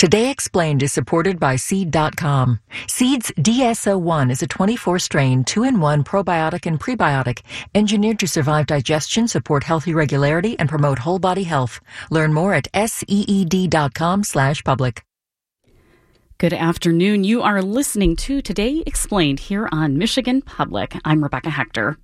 Today Explained is supported by Seed.com. Seed's DSO1 is a 24-strain, 2-in-1 probiotic and prebiotic, engineered to survive digestion, support healthy regularity, and promote whole body health. Learn more at seed.com/public. Good afternoon. You are listening to Today Explained here on Michigan Public. I'm Rebecca Hector.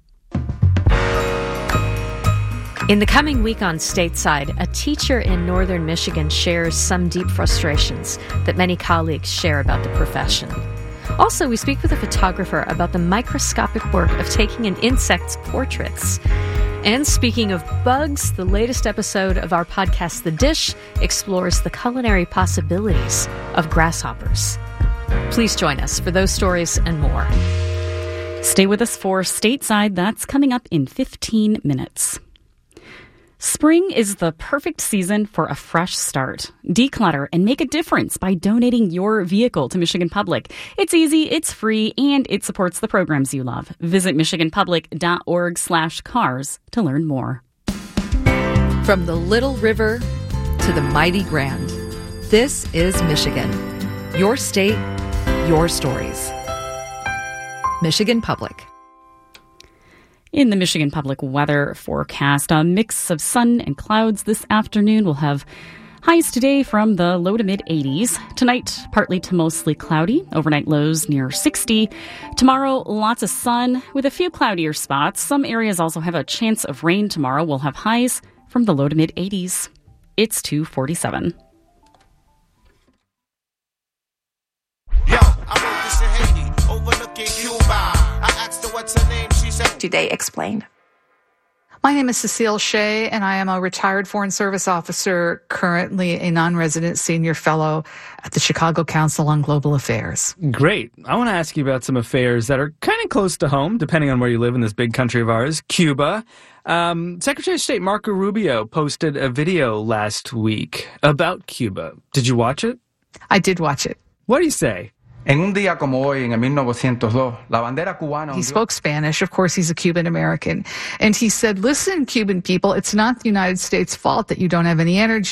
In the coming week on Stateside, a teacher in northern Michigan shares some deep frustrations that many colleagues share about the profession. Also, we speak with a photographer about the microscopic work of taking an insect's portraits. And speaking of bugs, the latest episode of our podcast, The Dish, explores the culinary possibilities of grasshoppers. Please join us for those stories and more. Stay with us for Stateside. That's coming up in 15 minutes. Spring is the perfect season for a fresh start. Declutter and make a difference by donating your vehicle to Michigan Public. It's easy, it's free, and it supports the programs you love. Visit michiganpublic.org/cars to learn more. From the Little River to the mighty Grand, this is Michigan. Your state, your stories. Michigan Public. In the Michigan Public weather forecast, a mix of sun and clouds this afternoon. We'll have highs today from the low to mid-80s. Tonight, partly to mostly cloudy. Overnight lows near 60. Tomorrow, lots of sun with a few cloudier spots. Some areas also have a chance of rain tomorrow. We'll have highs from the low to mid-80s. It's 2:47. Yo, I wrote this in Haiti, overlooking Cuba. I asked her what's her name. Today Explained. My name is Cecile Shea, and I am a retired Foreign Service officer, currently a non-resident senior fellow at the Chicago Council on Global Affairs. Great. I want to ask you about some affairs that are kind of close to home, depending on where you live in this big country of ours, Cuba. Secretary of State Marco Rubio posted a video last week about Cuba. Did you watch it? I did watch it. What do you say? En un día como hoy, en 1902, la bandera cubana... He spoke Spanish. Of course, he's a Cuban American. And he said, listen, Cuban people, it's not the United States' fault that you don't have any energy.